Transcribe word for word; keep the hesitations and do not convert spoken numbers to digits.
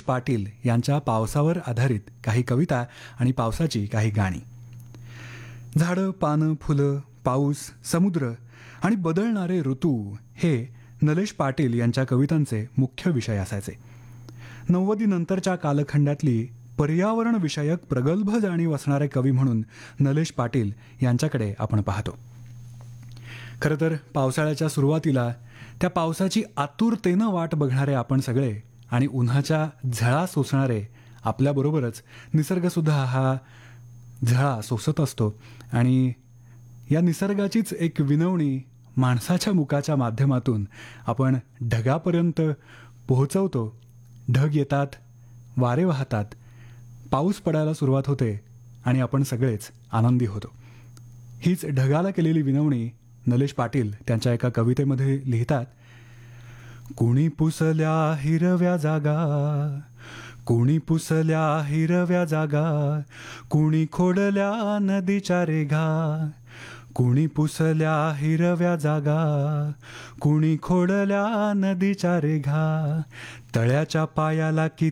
पाटील यांच्या पावसावर आधारित काही कविता आणि पावसाची काही गाणी. झाडं, पानं, फुलं, पाऊस, समुद्र आणि बदलणारे ऋतू हे नलेश पाटील यांच्या कवितांचे मुख्य विषय असायचे. नव्वदीनंतरच्या कालखंडातली पर्यावरण विषयक प्रगल्भ जाणीव असणारे कवी म्हणून नलेश पाटील यांच्याकडे आपण पाहतो. खरं तर पावसाळ्याच्या सुरुवातीला त्या पावसाची आतुरतेनं वाट बघणारे आपण सगळे आणि उन्हाच्या झळा सोसणारे आपल्याबरोबरच निसर्गसुद्धा हा झळा सोसत असतो. आणि या निसर्गाचीच एक विनवणी माणसाच्या मुखाच्या माध्यमातून आपण ढगापर्यंत पोहोचवतो. ढग येतात, वारे वाहतात, पाऊस पडायला सुरुवात होते आणि आपण सगळेच आनंदी होतो. हीच ढगाला केलेली विनवणी नलेश पाटील त्यांच्या एका कवितेमध्ये लिहितात. कुणी पुसल्या हिरव्या जागा, कुणी पुसल्या हिरव्या जागा, कुणी खोडल्या नदीच्या रेघा, कुणी पुसल्या हिरव्या जागा, कुणी खोडल्या नदीच्या रेघा, तळ्याच्या पायाला किती